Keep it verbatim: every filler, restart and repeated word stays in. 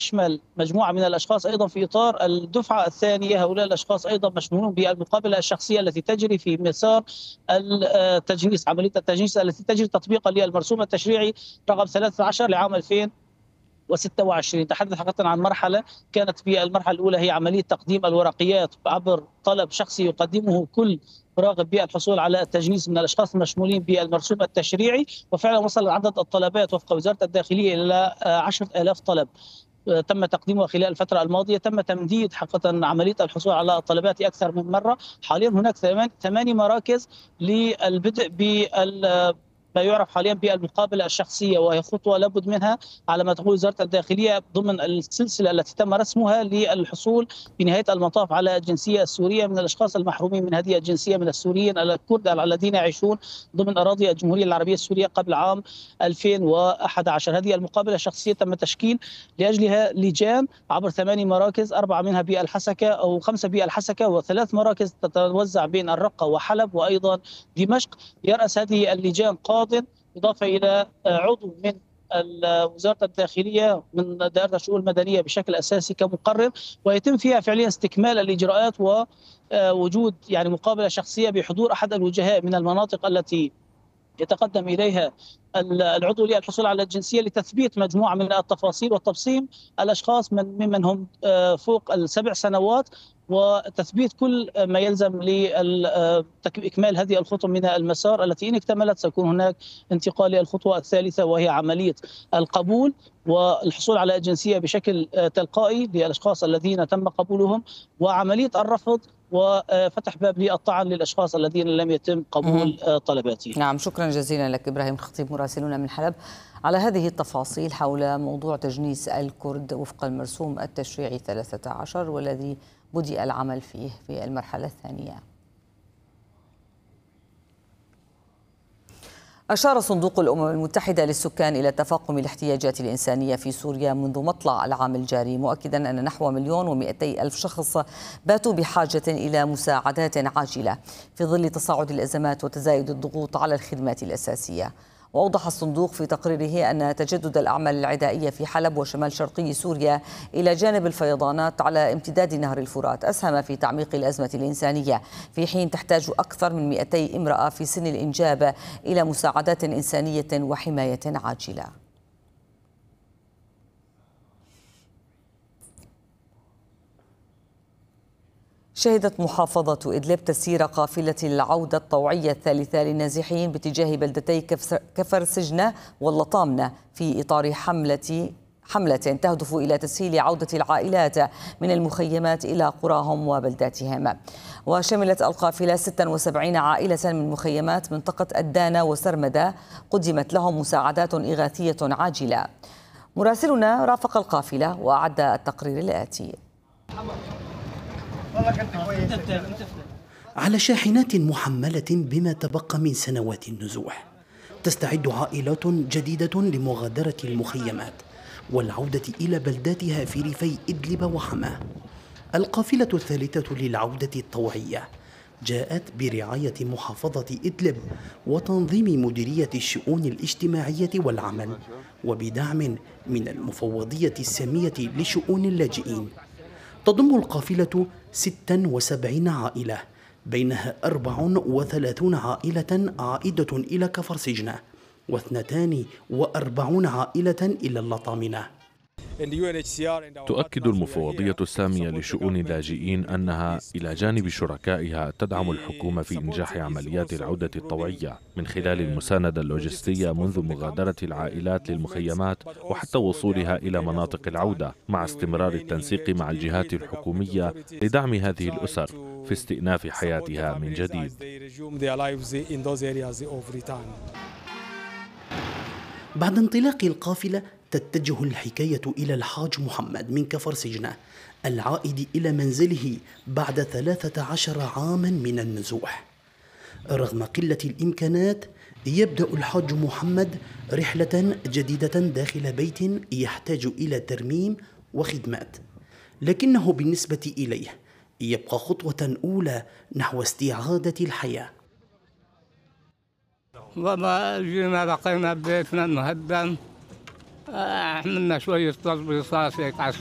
يشمل مجموعة من الأشخاص أيضا في إطار الدفعة الثانية. هؤلاء الأشخاص أيضا مشمولون بالمقابلة الشخصية التي تجري في مسار التجنيس، عملية التجنيس التي تجري تطبيقا للمرسوم التشريعي رقم ثلاثة عشر لعام ألفين وستة وعشرين. تحدث حقيقة عن مرحلة كانت في المرحلة الأولى هي عملية تقديم الورقيات عبر طلب شخصي يقدمه كل راغب بالحصول على التجنيس من الأشخاص المشمولين بالمرسوم التشريعي، وفعلا وصل عدد الطلبات وفق وزارة الداخلية إلى عشرة آلاف طلب تم تقديمها خلال الفترة الماضية. تم تمديد حقيقة عملية الحصول على الطلبات أكثر من مرة. حاليا هناك ثماني مراكز للبدء بال ما يعرف حاليا بالمقابله الشخصيه، وهي خطوه لابد منها على ما تقول وزاره الداخليه ضمن السلسله التي تم رسمها للحصول في نهايه المطاف على الجنسيه السوريه من الاشخاص المحرومين من هذه الجنسيه من السوريين الكرد الذين يعيشون ضمن اراضي الجمهوريه العربيه السوريه قبل عام ألفين وأحد عشر. هذه المقابله الشخصيه تم تشكيل لاجلها لجان عبر ثماني مراكز، اربعه منها بالحسكه او خمسه بالحسكه، وثلاث مراكز تتوزع بين الرقه وحلب وايضا دمشق. يراس هذه اللجان قاض إضافة إلى عضو من وزارة الداخلية من دائرة الشؤون المدنية بشكل أساسي كمقرر، ويتم فيها فعليا استكمال الإجراءات ووجود يعني مقابلة شخصية بحضور أحد الوجهاء من المناطق التي يتقدم إليها العضو للحصول على الجنسية لتثبيت مجموعة من التفاصيل وتبصيم الأشخاص من ممن هم فوق السبع سنوات، وتثبيت كل ما يلزم لإكمال هذه الخطوة من المسار التي إن اكتملت سيكون هناك انتقال للخطوة الثالثة، وهي عملية القبول والحصول على الجنسية بشكل تلقائي للأشخاص الذين تم قبولهم، وعملية الرفض وفتح باب للطعن للأشخاص الذين لم يتم قبول طلباتهم. نعم، شكرا جزيلا لك إبراهيم الخطيب مراسلنا من حلب على هذه التفاصيل حول موضوع تجنيس الكرد وفق المرسوم التشريعي ثلاثة عشر والذي بدأ العمل فيه في المرحلة الثانية. أشار صندوق الأمم المتحدة للسكان إلى تفاقم الاحتياجات الإنسانية في سوريا منذ مطلع العام الجاري، مؤكدا أن نحو مليون ومئتي ألف شخص باتوا بحاجة إلى مساعدات عاجلة في ظل تصاعد الأزمات وتزايد الضغوط على الخدمات الأساسية. وأوضح الصندوق في تقريره أن تجدد الأعمال العدائية في حلب وشمال شرقي سوريا إلى جانب الفيضانات على امتداد نهر الفرات أسهم في تعميق الأزمة الإنسانية، في حين تحتاج أكثر من مئتي امرأة في سن الإنجاب إلى مساعدات إنسانية وحماية عاجلة. شهدت محافظة إدلب تسيير قافلة العودة الطوعية الثالثة للنازحين باتجاه بلدتي كفر سجنة واللطامنة في إطار حملة حملة تهدف إلى تسهيل عودة العائلات من المخيمات إلى قراهم وبلداتهم. وشملت القافلة ستة وسبعين عائلة من مخيمات منطقة الدانة وسرمدة قدمت لهم مساعدات إغاثية عاجلة. مراسلنا رافق القافلة وأعد التقرير الآتي. على شاحنات محملة بما تبقى من سنوات النزوح تستعد عائلات جديدة لمغادرة المخيمات والعودة إلى بلداتها في ريفي إدلب وحماه. القافلة الثالثة للعودة الطوعية جاءت برعاية محافظة إدلب وتنظيم مديرية الشؤون الاجتماعية والعمل وبدعم من المفوضية السامية لشؤون اللاجئين. تضم القافلة ستة وسبعين عائلة، بينها أربع وثلاثون عائلة عائدة إلى كفر سجنة واثنتان وأربعون عائلة إلى اللطامنة. تؤكد المفوضية السامية لشؤون اللاجئين أنها إلى جانب شركائها تدعم الحكومة في إنجاح عمليات العودة الطوعية من خلال المساندة اللوجستية منذ مغادرة العائلات للمخيمات وحتى وصولها إلى مناطق العودة، مع استمرار التنسيق مع الجهات الحكومية لدعم هذه الأسر في استئناف حياتها من جديد. بعد انطلاق القافلة تتجه الحكاية إلى الحاج محمد من كفر سجنة العائد إلى منزله بعد ثلاثة عشر عاما من النزوح. رغم قلة الإمكانات يبدأ الحاج محمد رحلة جديدة داخل بيت يحتاج إلى ترميم وخدمات، لكنه بالنسبة إليه يبقى خطوة أولى نحو استعادة الحياة. والله جينا لقينا بيتنا مهدم عملنا شوية رصاص هيك على